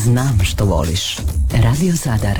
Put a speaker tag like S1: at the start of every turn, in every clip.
S1: Znam što voliš. Radio Zadar.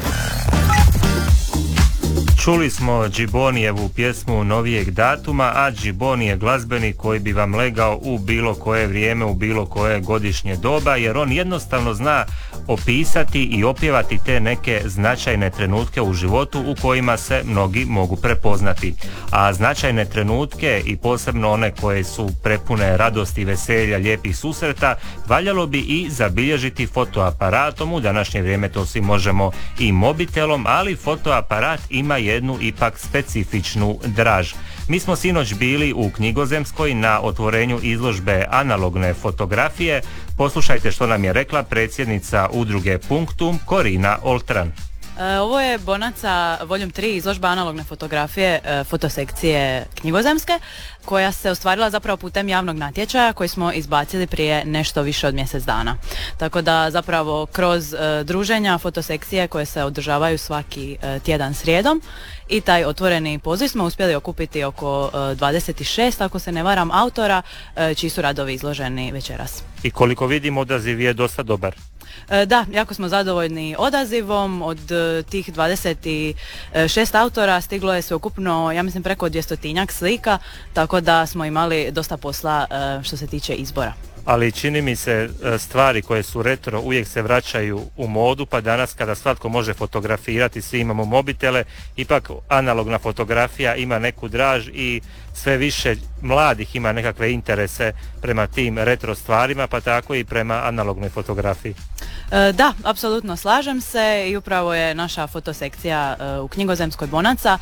S2: Čuli smo Džibonijevu pjesmu novijeg datuma, a Džiboni je glazbenik koji bi vam legao u bilo koje vrijeme, u bilo koje godišnje doba, jer on jednostavno zna opisati i opjevati te neke značajne trenutke u životu u kojima se mnogi mogu prepoznati. A značajne trenutke i posebno one koje su prepune radosti, veselja, lijepih susreta, valjalo bi i zabilježiti fotoaparatom. U današnje vrijeme to svi možemo i mobitelom, ali fotoaparat ima jednu ipak specifičnu draž. Mi smo sinoć bili u Knjigozemskoj na otvorenju izložbe analogne fotografije. Poslušajte što nam je rekla predsjednica udruge Punktum, Korina Oltran.
S3: Ovo je Bonaca voljom 3 izložba analogne fotografije fotosekcije Knjigozemske, koja se ostvarila zapravo putem javnog natječaja koji smo izbacili prije nešto više od mjesec dana. Tako da zapravo kroz druženja fotosekcije koje se održavaju svaki tjedan srijedom i taj otvoreni poziv smo uspjeli okupiti oko 26, ako se ne varam, autora čiji su radovi izloženi večeras.
S2: I koliko vidimo, odaziv je dosta dobar.
S3: Da, jako smo zadovoljni odazivom. Od tih 26 autora stiglo je sveukupno, ja mislim, preko 200-tinjak slika, tako da smo imali dosta posla što se tiče izbora.
S2: Ali čini mi se stvari koje su retro uvijek se vraćaju u modu, pa danas kada svatko može fotografirati, svi imamo mobitele, ipak analogna fotografija ima neku draž i sve više mladih ima nekakve interese prema tim retro stvarima, pa tako i prema analognoj fotografiji.
S3: Da, apsolutno slažem se i upravo je naša fotosekcija u Knjigozemskoj Bonaca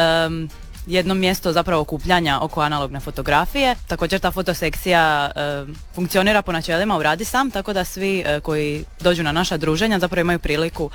S3: jedno mjesto zapravo okupljanja oko analogne fotografije. Također ta fotosekcija funkcionira po načelima uradi sam, tako da svi koji dođu na naša druženja zapravo imaju priliku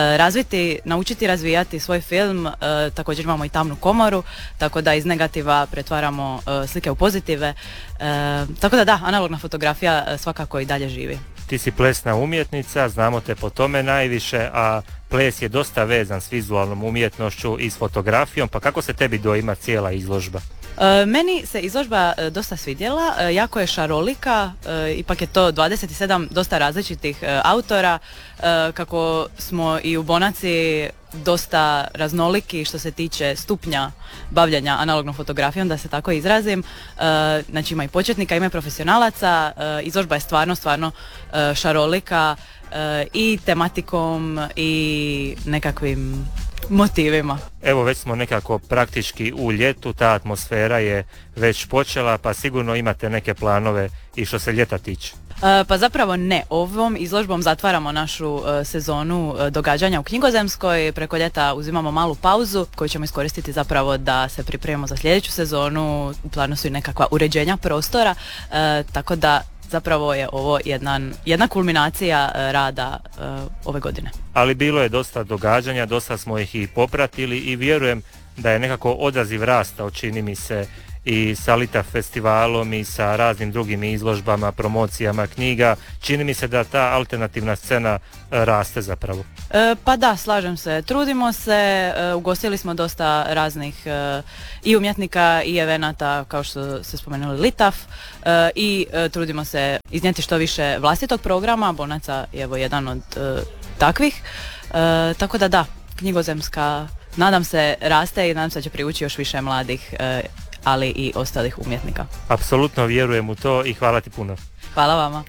S3: naučiti razvijati svoj film. Također imamo i tamnu komoru, tako da iz negativa pretvaramo slike u pozitive. Tako da analogna fotografija svakako i dalje živi.
S2: Ti si plesna umjetnica, znamo te po tome najviše, a ples je dosta vezan s vizualnom umjetnošću i s fotografijom, pa kako se tebi doima cijela izložba?
S3: Meni se izložba dosta svidjela, jako je šarolika, ipak je to 27 dosta različitih autora, kako smo i u Bonaci dosta raznoliki što se tiče stupnja bavljenja analognom fotografijom, da se tako izrazim. Znači ima i početnika, ima i profesionalaca, izložba je stvarno šarolika i tematikom i nekakvim motivima.
S2: Evo, već smo nekako praktički u ljetu, ta atmosfera je već počela, pa sigurno imate neke planove i što se ljeta tiče.
S3: Pa zapravo ne, ovom izložbom zatvaramo našu sezonu događanja u Knjigozemskoj. Preko ljeta uzimamo malu pauzu koju ćemo iskoristiti zapravo da se pripremimo za sljedeću sezonu. U planu su i nekakva uređenja prostora, tako da zapravo je ovo jedna kulminacija rada ove godine.
S2: Ali bilo je dosta događanja, dosta smo ih i popratili i vjerujem da je nekako odaziv rastao, čini mi se, i sa Lita festivalom i sa raznim drugim izložbama, promocijama knjiga. Čini mi se da ta alternativna scena raste zapravo.
S3: Pa da, slažem se. Trudimo se, ugostili smo dosta raznih i umjetnika i evenata, kao što ste spomenuli Litaf, i trudimo se iznijeti što više vlastitog programa. Bonaca je evo jedan od takvih. Tako da, Knjigozemska, nadam se, raste i nadam se da će privući još više mladih, ali i ostalih umjetnika.
S2: Apsolutno vjerujem u to i hvala ti puno.
S3: Hvala vama.